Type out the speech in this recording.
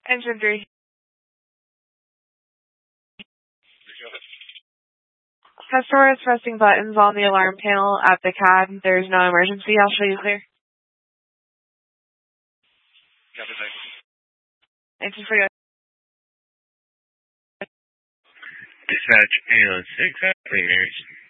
Engine 3. Customer is pressing buttons on the alarm panel at the CAD. There's no emergency. I'll show you clear. Engine 3. Dispatch 806, St. Mary's.